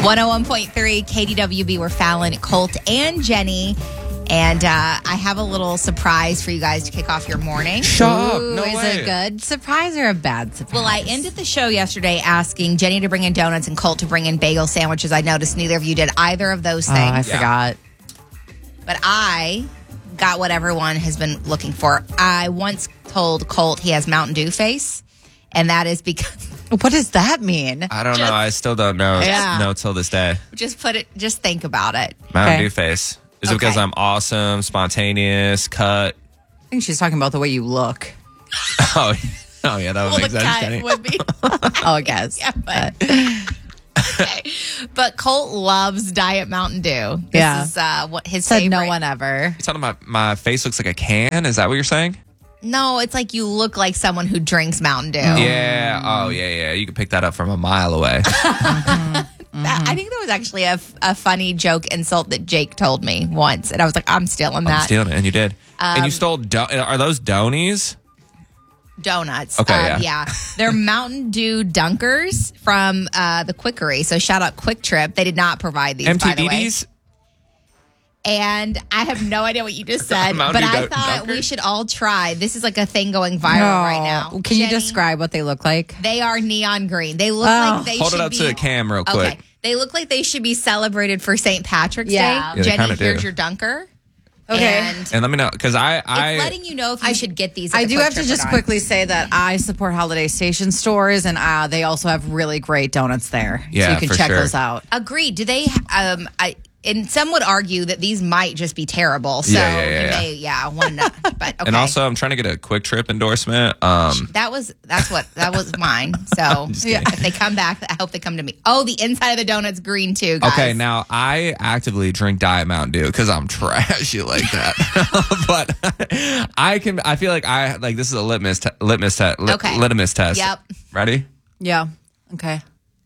101.3 KDWB, we're Fallon, Colt, and Jenny. And I have a little surprise for you guys to kick off your morning. Shut up. No Is way. it a good surprise or a bad surprise? Well, I ended the show yesterday asking Jenny to bring in donuts and Colt to bring in bagel sandwiches. I noticed neither of you did either of those things. I forgot. But I got what everyone has been looking for. I once told Colt he has Mountain Dew face, and that is because... What does that mean? I don't know. I still don't know. Yeah. No, till this day. just think about it. Mountain Okay. Dew face. Is it because I'm awesome, spontaneous, cut? I think she's talking about the way you look. Oh, yeah, that would make the sense, cut Jenny. would be... Oh, I guess. Yeah, but Colt loves Diet Mountain Dew. This Yeah. is what his Said favorite. no one ever. You're talking about my face looks like a can? Is that what you're saying? No, it's like you look like someone who drinks Mountain Dew. Yeah. Oh, yeah. You can pick that up from a mile away. I think that was actually a funny joke insult that Jake told me once, and I was like, I'm stealing I'm that. stealing it, and you did. And you stole. Are those Donies? Donuts. Okay, yeah. They're Mountain Dew Dunkers from the Quickery. So shout out Quick Trip. They did not provide these, by the way. MTDs? And I have no idea what you just said, Mountain but Dew I thought Dunkers? we should all try. This is like a thing going viral right now. Can you Jenny, describe what they look like? They are neon green. They look like they Hold should it up be... to the cam real quick. Okay. They look like they should be celebrated for St. Patrick's Yeah. Day. Yeah, they Jenny, kinda here's do. your dunker. Okay. And And let me know, because I it's letting you know if you should get these. At I the do Quick have to Trip or just not. quickly say that I support Holiday Station stores, and they also have really great donuts there. Yeah, so you can for check sure. those out. Agreed. Do they? And some would argue that these might just be terrible. So Yeah. you may, want to know. But okay. And also, I'm trying to get a Quick Trip endorsement. that was mine. So kidding. if they come back, I hope they come to me. Oh, the inside of the donut's green too, guys. Okay, now I actively drink Diet Mountain Dew because I'm trashy like that. But I feel like this is a litmus test. Yep. Ready? Yeah. Okay.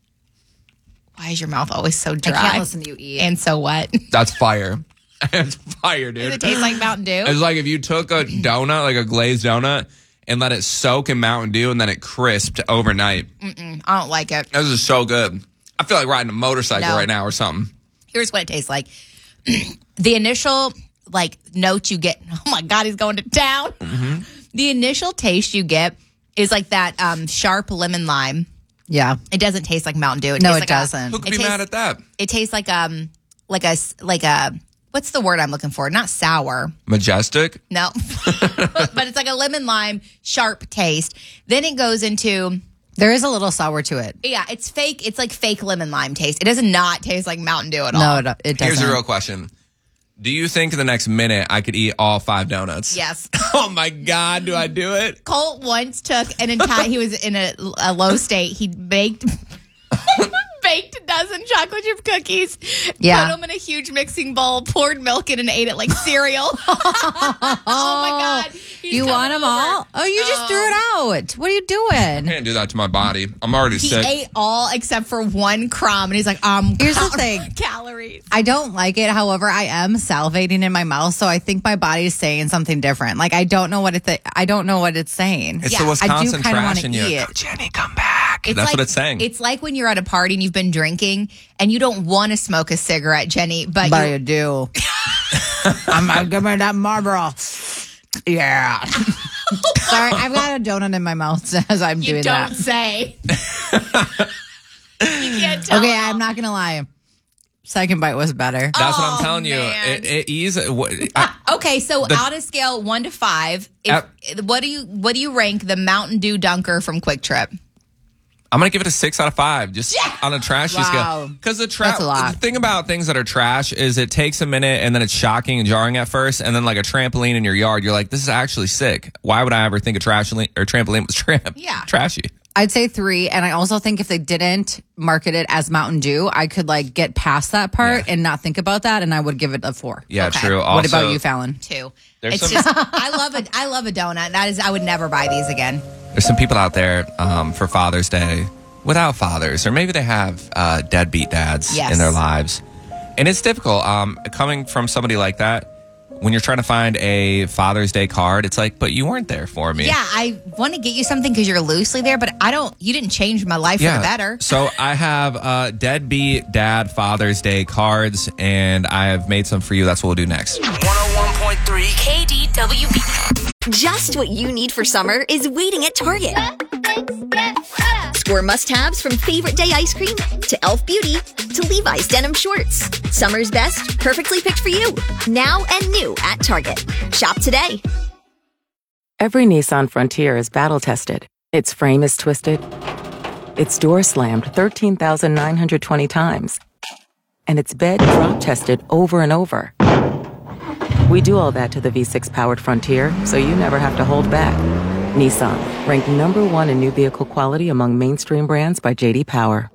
Why is your mouth always so dry? I can't listen to you eat. And so what? That's fire. It's fire, Does it dude. taste like Mountain Dew? It's like if you took a donut, like a glazed donut, and let it soak in Mountain Dew, and then it crisped overnight. I don't like it. This is so good. I feel like riding a motorcycle No. right now or something. Here's what it tastes like. The initial note you get. Oh my God, he's going to town. Mm-hmm. The initial taste you get is like that sharp lemon lime. Yeah. It doesn't taste like Mountain Dew. No, tastes it like doesn't. Who could It be tastes- mad at that? It tastes like a what's the word I'm looking for? Not sour. Majestic? No, but it's like a lemon lime sharp taste. Then it goes into There is a little sour to it. it's fake. It's like fake lemon lime taste. It does not taste like Mountain Dew at all. No, it doesn't. Here's a real question. Do you think in the next minute I could eat all 5 donuts? Yes. Oh my God, do I do it? Colt once took an entire. He was in a low state. He baked a dozen chocolate chip cookies. Yeah. Put them in a huge mixing bowl. Poured milk in and ate it like cereal. Oh my God! He's You want coming them over. all? Oh, you just threw it out. What are you doing? I can't do that to my body. I'm already He sick. ate all except for one crumb, and he's like, Here's the thing. calories. I don't like it. However, I am salivating in my mouth, so I think my body's saying something different. Like I don't know what I don't know what it's saying. It's Yeah. the I Wisconsin kinda trash wanna in you. eat it. Oh, Jenny, come back. That's like, what it's saying. It's like when you're at a party and you've been drinking and you don't want to smoke a cigarette, Jenny, but But you, I do. I'm like, give me that Marlboro. Yeah. Sorry, I've got a donut in my mouth as I'm you doing don't that. say. You can't tell. Okay, I'm not gonna lie. Second bite was better. That's what I'm Oh, telling you. man. Okay, so out of scale 1 to 5, what do you rank the Mountain Dew Dunker from Quick Trip? I'm gonna give it a 6 out of 5, just on a trashy Wow. scale. Because That's a lot. the thing about things that are trash is it takes a minute and then it's shocking and jarring at first, and then like a trampoline in your yard, you're like, this is actually sick. Why would I ever think a trampoline was trashy? I'd say 3, and I also think if they didn't market it as Mountain Dew, I could like get past that part and not think about that, and I would give it a 4. Yeah, Okay. true. What Also, about you, Fallon? 2. There's It's some- just I love a donut. That is, I would never buy these again. There's some people out there for Father's Day without fathers, or maybe they have deadbeat dads Yes. in their lives. And it's difficult coming from somebody like that. when you're trying to find a Father's Day card, it's like, but you weren't there for me. Yeah, I want to get you something because you're loosely there, but you didn't change my life for the better. So I have deadbeat dad Father's Day cards, and I have made some for you. That's what we'll do next. 101.3 KDWB. Just what you need for summer is waiting at Target. Score must-haves from Favorite Day ice cream to Elf Beauty to Levi's denim shorts. Summer's best, perfectly picked for you. Now and new at Target. Shop today. Every Nissan Frontier is battle-tested. Its frame is twisted. Its door slammed 13,920 times. And its bed drop-tested over and over. We do all that to the V6-powered Frontier, so you never have to hold back. Nissan, ranked number 1 in new vehicle quality among mainstream brands by J.D. Power.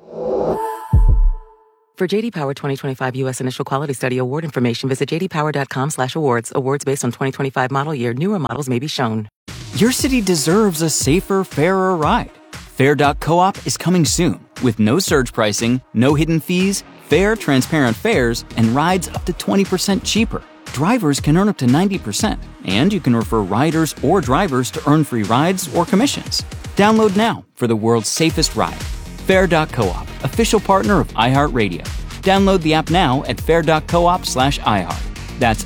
For J.D. Power 2025 U.S. Initial Quality Study award information, visit jdpower.com/awards. Awards based on 2025 model year. Newer models may be shown. Your city deserves a safer, fairer ride. Fair.coop is coming soon with no surge pricing, no hidden fees, fair, transparent fares, and rides up to 20% cheaper. Drivers can earn up to 90%, and you can refer riders or drivers to earn free rides or commissions. Download now for the world's safest ride. Fair.coop, official partner of iHeartRadio. Download the app now at fair.coop/iHeart. That's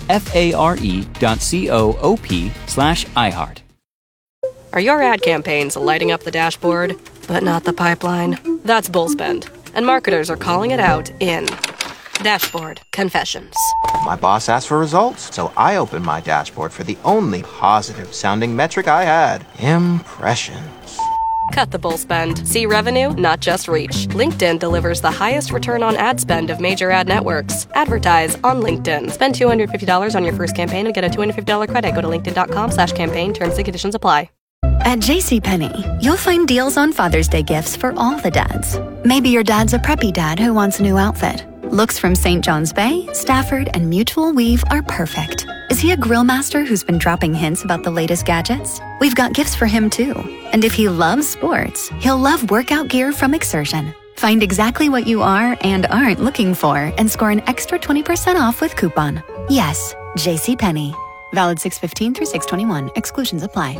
FARE.coop/iHeart. Are your ad campaigns lighting up the dashboard, but not the pipeline? That's Bullspend, and marketers are calling it out in Dashboard Confessions. My boss asked for results, so I opened my dashboard for the only positive-sounding metric I had: impressions. Cut the bull spend. See revenue, not just reach. LinkedIn delivers the highest return on ad spend of major ad networks. Advertise on LinkedIn. Spend $250 on your first campaign and get a $250 credit. Go to linkedin.com/campaign. Terms and conditions apply. At JCPenney, you'll find deals on Father's Day gifts for all the dads. Maybe your dad's a preppy dad who wants a new outfit. Looks from St. John's Bay, Stafford, and Mutual Weave are perfect. Is he a grill master who's been dropping hints about the latest gadgets? We've got gifts for him too. And if he loves sports, he'll love workout gear from Exertion. Find exactly what you are and aren't looking for and score an extra 20% off with coupon. Yes, JCPenney. Valid 6/15 through 6/21. Exclusions apply.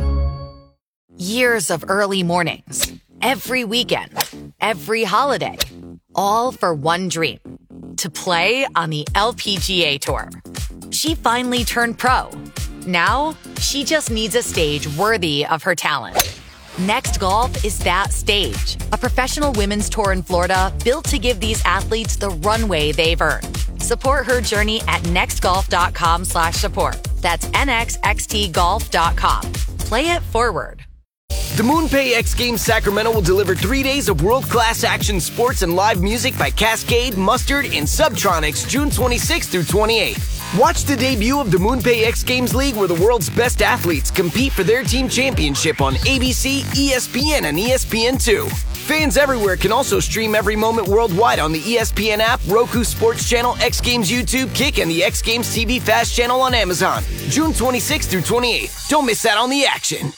Years of early mornings, every weekend, every holiday, all for one dream: to play on the LPGA Tour. She finally turned pro. Now, she just needs a stage worthy of her talent. Next Golf is that stage. A professional women's tour in Florida built to give these athletes the runway they've earned. Support her journey at nextgolf.com/support. That's nxxtgolf.com. Play it forward. The MoonPay X Games Sacramento will deliver 3 days of world-class action sports and live music by Cascade, Mustard, and Subtronics June 26th through 28th. Watch the debut of the MoonPay X Games League, where the world's best athletes compete for their team championship on ABC, ESPN, and ESPN2. Fans everywhere can also stream every moment worldwide on the ESPN app, Roku Sports Channel, X Games YouTube, Kick, and the X Games TV Fast Channel on Amazon. June 26th through 28th. Don't miss out on the action.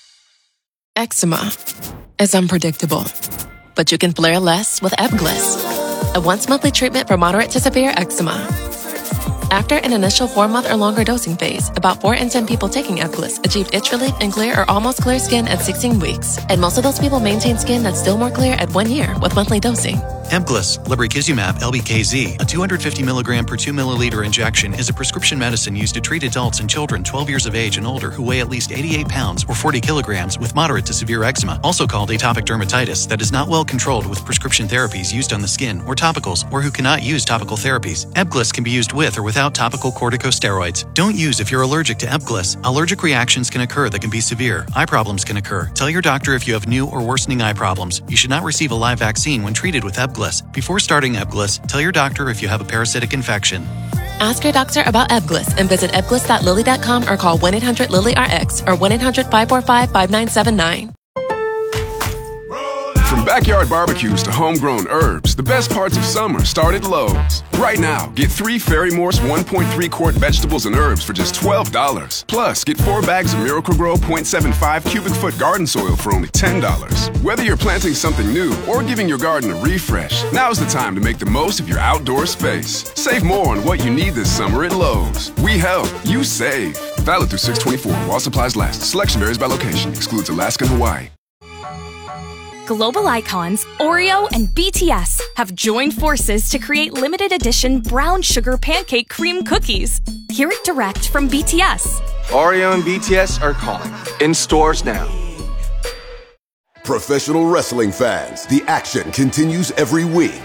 Eczema is unpredictable, but you can flare less with Ebglyss, a once-monthly treatment for moderate to severe eczema. After an initial 4-month or longer dosing phase, about 4 in 10 people taking Ebglyss achieved itch relief and clear or almost clear skin at 16 weeks. And most of those people maintain skin that's still more clear at 1 year with monthly dosing. Ebglyss, lebrikizumab LBKZ, a 250 milligram per 2 milliliter injection, is a prescription medicine used to treat adults and children 12 years of age and older who weigh at least 88 pounds or 40 kilograms with moderate to severe eczema, also called atopic dermatitis, that is not well controlled with prescription therapies used on the skin or topicals, or who cannot use topical therapies. Ebglyss can be used with or without topical corticosteroids. Don't use if you're allergic to Ebglyss. Allergic reactions can occur that can be severe. Eye problems can occur. Tell your doctor if you have new or worsening eye problems. You should not receive a live vaccine when treated with Ebglyss. Before starting Ebglyss, tell your doctor if you have a parasitic infection. Ask your doctor about Ebglyss and visit ebglyss.lilly.com or call 1-800-LILY-RX or 1-800-545-5979. For From backyard barbecues to homegrown herbs, the best parts of summer start at Lowe's. Right now, get 3 Fairy Morse 1.3 quart vegetables and herbs for just $12. Plus, get 4 bags of Miracle-Gro 0.75 cubic foot garden soil for only $10. Whether you're planting something new or giving your garden a refresh, now's the time to make the most of your outdoor space. Save more on what you need this summer at Lowe's. We help, you save. Valid through 6/24 while supplies last. Selection varies by location. Excludes Alaska and Hawaii. Global icons Oreo and BTS have joined forces to create limited edition brown sugar pancake cream cookies. Hear it direct from BTS. Oreo and BTS are calling. In stores now. Professional wrestling fans, the action continues every week.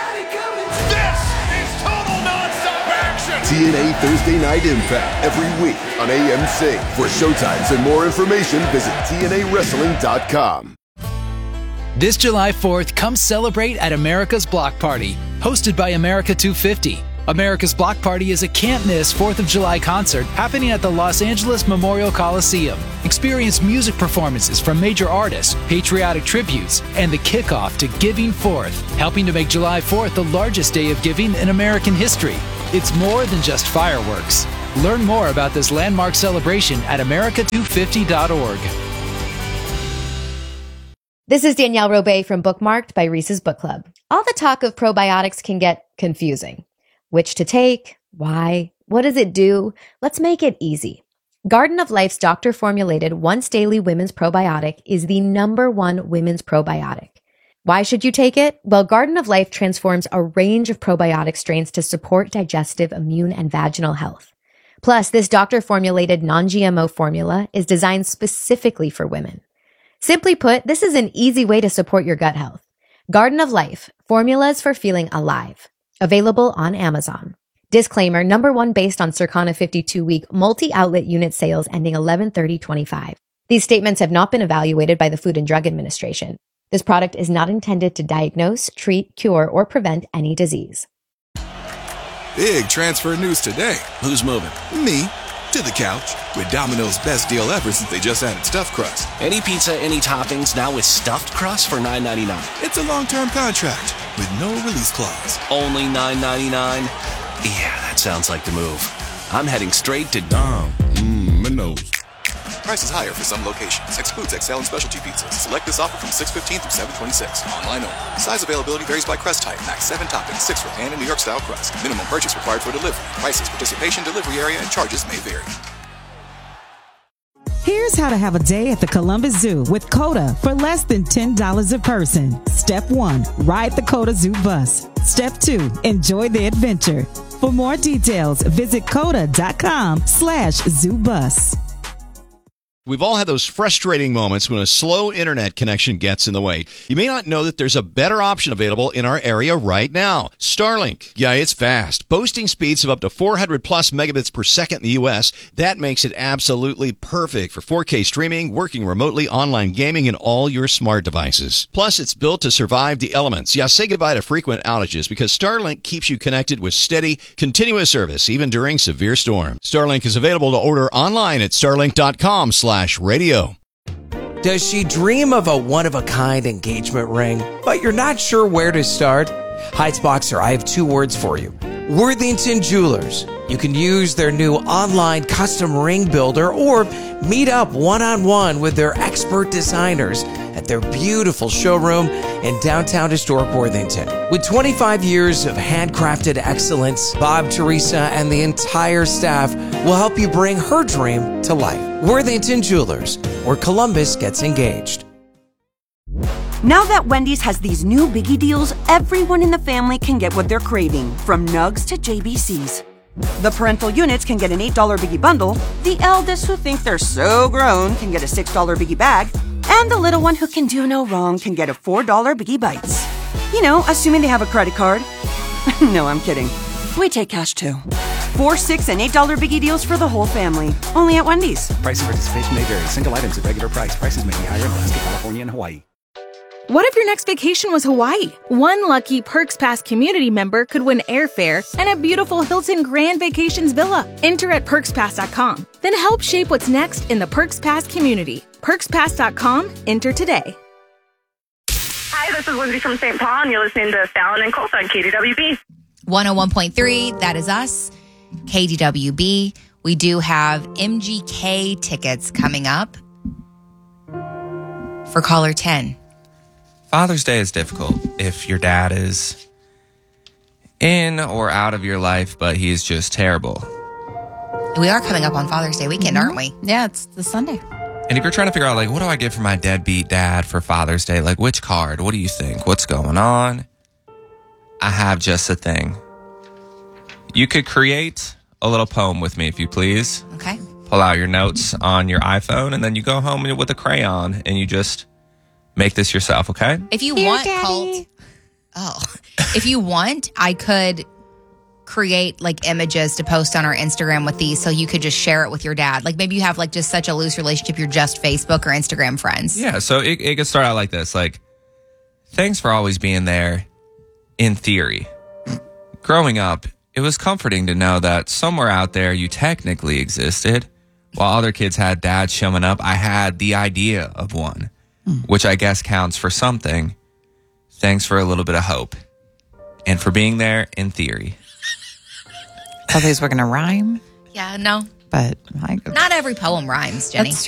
TNA Thursday Night Impact every week on AMC. For showtimes and more information, visit TNAWrestling.com. This July 4th, come celebrate at America's Block Party, hosted by America 250. America's Block Party is a can't-miss 4th of July concert happening at the Los Angeles Memorial Coliseum. Experience music performances from major artists, patriotic tributes, and the kickoff to Giving Forth, helping to make July 4th the largest day of giving in American history. It's more than just fireworks. Learn more about this landmark celebration at america250.org. This is Danielle Robay from Bookmarked by Reese's Book Club. All the talk of probiotics can get confusing. Which to take? Why? What does it do? Let's make it easy. Garden of Life's doctor-formulated once-daily women's probiotic is the #1 women's probiotic. Why should you take it? Well, Garden of Life transforms a range of probiotic strains to support digestive, immune, and vaginal health. Plus, this doctor-formulated non-GMO formula is designed specifically for women. Simply put, this is an easy way to support your gut health. Garden of Life, formulas for feeling alive. Available on Amazon. Disclaimer, #1 based on Circana 52-week multi-outlet unit sales ending 11/30/25. These statements have not been evaluated by the Food and Drug Administration. This product is not intended to diagnose, treat, cure, or prevent any disease. Big transfer news today. Who's moving? Me. To the couch. With Domino's best deal ever since they just added stuffed crust. Any pizza, any toppings, now with stuffed crust for $9.99. It's a long-term contract with no release clause. Only $9.99? Yeah, that sounds like the move. I'm heading straight to Domino's. Price is higher for some locations. Excludes XL and specialty pizzas. Select this offer from 6/15 through 7/26. Online only. Size availability varies by crust type. Max 7 toppings, 6 for pan and New York style crust. Minimum purchase required for delivery. Prices, participation, delivery area, and charges may vary. Here's how to have a day at the Columbus Zoo with COTA for less than $10 a person. Step 1, ride the COTA Zoo bus. Step 2, enjoy the adventure. For more details, visit COTA.com/zoobus. We've all had those frustrating moments when a slow internet connection gets in the way. You may not know that there's a better option available in our area right now. Starlink. Yeah, it's fast. Boasting speeds of up to 400 plus megabits per second in the U.S. That makes it absolutely perfect for 4K streaming, working remotely, online gaming, and all your smart devices. Plus, it's built to survive the elements. Yeah, say goodbye to frequent outages because Starlink keeps you connected with steady, continuous service, even during severe storms. Starlink is available to order online at starlink.com/radio. Does she dream of a one-of-a-kind engagement ring, but you're not sure where to start? Heights Boxer, I have 2 words for you. Worthington Jewelers. You can use their new online custom ring builder or meet up one-on-one with their expert designers at their beautiful showroom in downtown historic Worthington. With 25 years of handcrafted excellence, Bob, Teresa, and the entire staff will help you bring her dream to life. Worthington Jewelers, where Columbus gets engaged. Now that Wendy's has these new biggie deals, everyone in the family can get what they're craving, from nugs to JBCs. The parental units can get an $8 biggie bundle, the eldest who think they're so grown can get a $6 biggie bag, and the little one who can do no wrong can get a $4 biggie bites. You know, assuming they have a credit card. No, I'm kidding. We take cash too. 4, 6, and $8 biggie deals for the whole family. Only at Wendy's. Price and participation may vary. Single items at regular price. Prices may be higher in Alaska, California, and Hawaii. What if your next vacation was Hawaii? One lucky Perks Pass community member could win airfare and a beautiful Hilton Grand Vacations villa. Enter at PerksPass.com. Then help shape what's next in the Perks Pass community. PerksPass.com. Enter today. Hi, this is Lindsay from St. Paul, and you're listening to Fallon and Colt on KDWB. 101.3, that is us, KDWB. We do have MGK tickets coming up for caller 10. Father's Day is difficult if your dad is in or out of your life, but he is just terrible. We are coming up on Father's Day weekend, aren't we? Yeah, it's the Sunday. And if you're trying to figure out, like, what do I get for my deadbeat dad for Father's Day? Like, which card? What do you think? What's going on? I have just a thing. You could create a little poem with me, if you please. Okay. Pull out your notes on your iPhone, and then you go home with a crayon, and you just make this yourself, okay? If you want, Colt. Oh. If you want, I could create like images to post on our Instagram with these, so you could just share it with your dad. Like maybe you have like just such a loose relationship, you're just Facebook or Instagram friends. Yeah, so it could start out like this, like, thanks for always being there in theory. Growing up, it was comforting to know that somewhere out there you technically existed. While other kids had dads showing up, I had the idea of one, which I guess counts for something. Thanks for a little bit of hope and for being there in theory. I thought these were going to rhyme. Yeah, no. But not every poem rhymes, Jenny. That's